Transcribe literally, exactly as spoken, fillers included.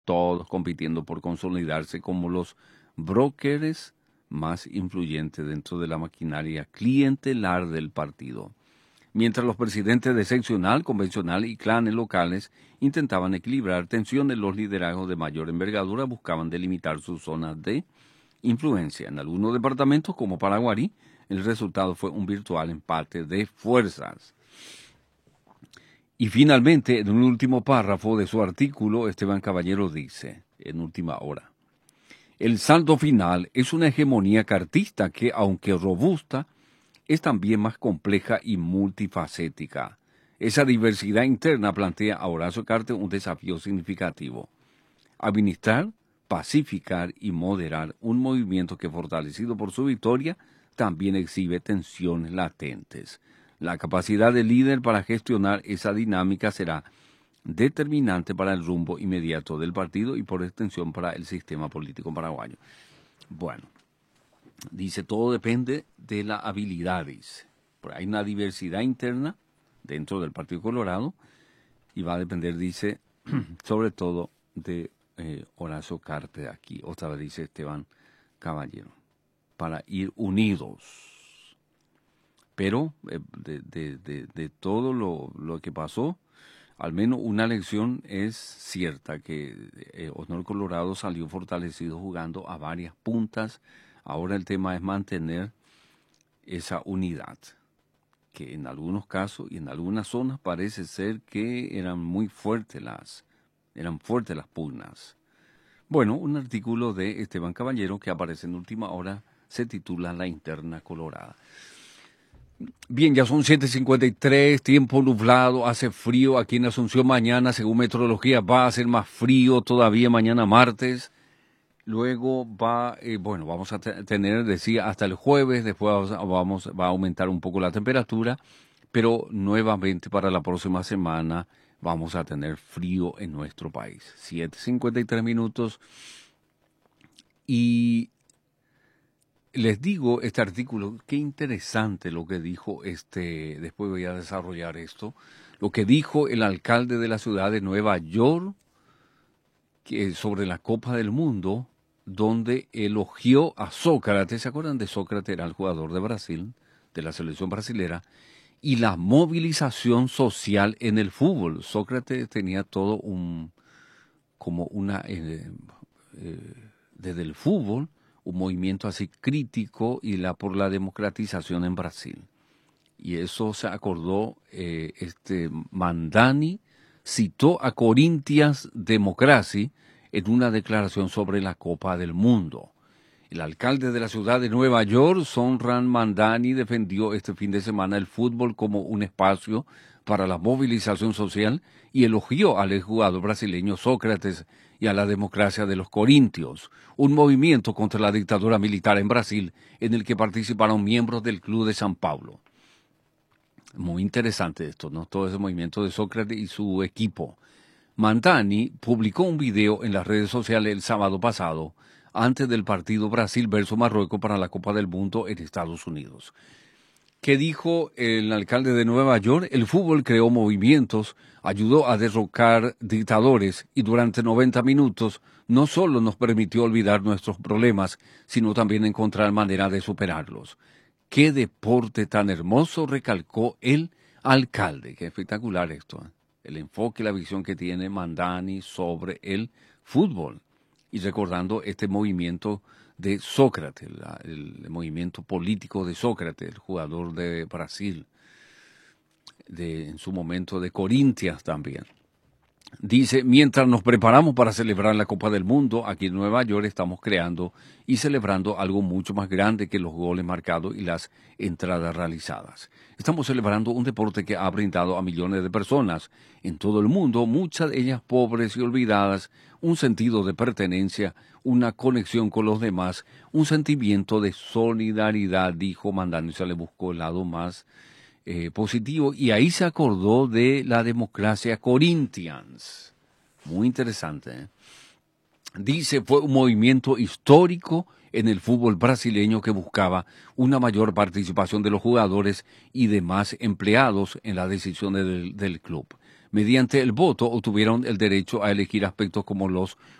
todos compitiendo por consolidarse como los brokers más influyentes dentro de la maquinaria clientelar del partido. Mientras los presidentes de seccional, convencional y clanes locales intentaban equilibrar tensiones, los liderazgos de mayor envergadura buscaban delimitar sus zonas de influencia. En algunos departamentos, como Paraguarí, el resultado fue un virtual empate de fuerzas. Y finalmente, en un último párrafo de su artículo, Esteban Caballero dice, en última hora, el saldo final es una hegemonía cartista que, aunque robusta, es también más compleja y multifacética. Esa diversidad interna plantea a Horacio Cartes un desafío significativo. Administrar, pacificar y moderar un movimiento que, fortalecido por su victoria, también exhibe tensiones latentes. La capacidad del líder para gestionar esa dinámica será determinante para el rumbo inmediato del partido y por extensión para el sistema político paraguayo. Bueno, dice, todo depende de la habilidad, dice. Hay una diversidad interna dentro del Partido Colorado y va a depender, dice, sobre todo de eh, Horacio Cartes aquí. Otra vez dice Esteban Caballero, para ir unidos. Pero eh, de, de, de, de todo lo, lo que pasó, al menos una lección es cierta, que eh, Honor Colorado salió fortalecido jugando a varias puntas. Ahora el tema es mantener esa unidad, que en algunos casos y en algunas zonas parece ser que eran muy fuertes las, eran fuertes las pugnas. Bueno, un artículo de Esteban Caballero que aparece en Última Hora se titula La Interna Colorada. Bien, ya son siete cincuenta y tres, tiempo nublado, hace frío aquí en Asunción. Mañana, según meteorología, va a ser más frío todavía mañana martes. Luego va, eh, bueno, vamos a te tener, decía, hasta el jueves, después vamos, va a aumentar un poco la temperatura, pero nuevamente para la próxima semana vamos a tener frío en nuestro país. siete cincuenta y tres minutos y les digo este artículo, qué interesante lo que dijo este, después voy a desarrollar esto, lo que dijo el alcalde de la ciudad de Nueva York que, sobre la Copa del Mundo, donde elogió a Sócrates. ¿Se acuerdan de Sócrates? Era el jugador de Brasil, de la selección brasilera, y la movilización social en el fútbol. Sócrates tenía todo un, como una, eh, eh, desde el fútbol, un movimiento así crítico y la por la democratización en Brasil. Y eso se acordó, eh, este Mandani citó a Corinthians Democracy en una declaración sobre la Copa del Mundo. El alcalde de la ciudad de Nueva York, Sonran Mandani, defendió este fin de semana el fútbol como un espacio para la movilización social y elogió al exjugador brasileño Sócrates y a la democracia de los corintios, un movimiento contra la dictadura militar en Brasil en el que participaron miembros del Club de San Paulo. Muy interesante esto, ¿no? Todo ese movimiento de Sócrates y su equipo. Mandani publicó un video en las redes sociales el sábado pasado, antes del partido Brasil versus Marruecos para la Copa del Mundo en Estados Unidos. ¿Qué dijo el alcalde de Nueva York? El fútbol creó movimientos, ayudó a derrocar dictadores y durante noventa minutos no solo nos permitió olvidar nuestros problemas, sino también encontrar manera de superarlos. ¡Qué deporte tan hermoso!, recalcó el alcalde. Qué espectacular esto, ¿eh? El enfoque y la visión que tiene Mandani sobre el fútbol. Y recordando este movimiento de Sócrates, la, el movimiento político de Sócrates, el jugador de Brasil, de, en su momento de Corinthians también. Dice, mientras nos preparamos para celebrar la Copa del Mundo, aquí en Nueva York estamos creando y celebrando algo mucho más grande que los goles marcados y las entradas realizadas. Estamos celebrando un deporte que ha brindado a millones de personas en todo el mundo, muchas de ellas pobres y olvidadas, un sentido de pertenencia, una conexión con los demás, un sentimiento de solidaridad, dijo Mandani. Se le buscó el lado más Eh, positivo, y ahí se acordó de la democracia Corinthians. Muy interesante, ¿eh? Dice, fue un movimiento histórico en el fútbol brasileño que buscaba una mayor participación de los jugadores y demás empleados en las decisiones del, del club. mediante el voto obtuvieron el derecho a elegir aspectos como los